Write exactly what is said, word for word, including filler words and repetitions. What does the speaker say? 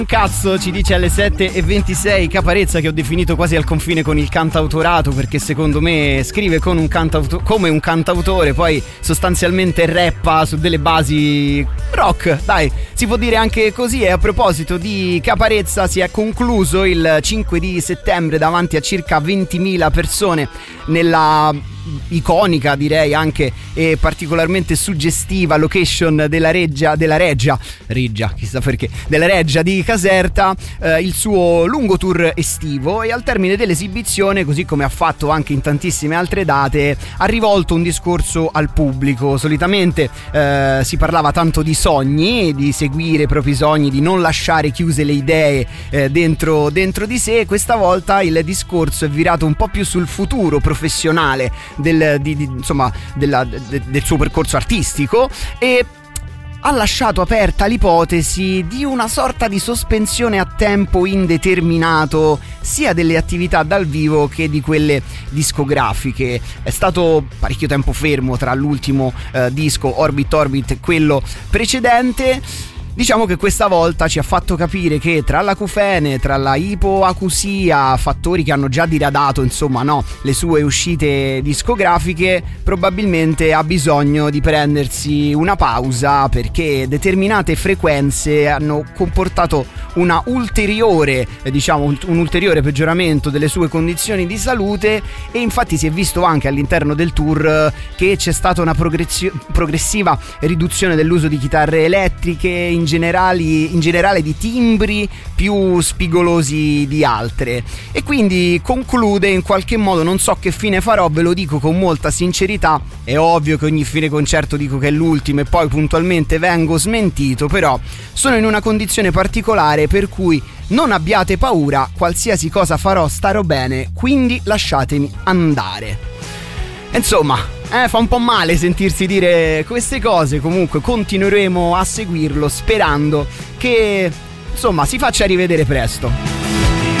Cazzo, ci dice alle sette e ventisei Caparezza, che ho definito quasi al confine con il cantautorato, perché secondo me scrive con un cantauto- come un cantautore, poi sostanzialmente rappa su delle basi rock, dai, si può dire anche così. E a proposito di Caparezza, si è concluso il cinque di settembre davanti a circa ventimila persone nella iconica, direi anche, e particolarmente suggestiva location della Reggia della Reggia Reggia, chissà perché, della Reggia di Caserta, eh, il suo lungo tour estivo. E al termine dell'esibizione, così come ha fatto anche in tantissime altre date, ha rivolto un discorso al pubblico. Solitamente eh, si parlava tanto di sogni, di seguire i propri sogni, di non lasciare chiuse le idee eh, dentro, dentro di sé. Questa volta il discorso è virato un po' più sul futuro professionale del, di, di, insomma, della, de, del suo percorso artistico, e ha lasciato aperta l'ipotesi di una sorta di sospensione a tempo indeterminato sia delle attività dal vivo che di quelle discografiche. È stato parecchio tempo fermo tra l'ultimo eh, disco Orbit Orbit e quello precedente. Diciamo che questa volta ci ha fatto capire che tra l'acufene, tra la ipoacusia, fattori che hanno già diradato, insomma, no, le sue uscite discografiche, probabilmente ha bisogno di prendersi una pausa, perché determinate frequenze hanno comportato una ulteriore, diciamo, un, un ulteriore peggioramento delle sue condizioni di salute. E infatti si è visto anche all'interno del tour che c'è stata una progressio- progressiva riduzione dell'uso di chitarre elettriche, in generali, in generale di timbri più spigolosi di altre. E quindi conclude in qualche modo: non so che fine farò, ve lo dico con molta sincerità, è ovvio che ogni fine concerto dico che è l'ultimo e poi puntualmente vengo smentito, però sono in una condizione particolare per cui non abbiate paura, qualsiasi cosa farò starò bene, quindi lasciatemi andare. Insomma, eh, fa un po' male sentirsi dire queste cose. Comunque continueremo a seguirlo, sperando che, insomma, si faccia rivedere presto.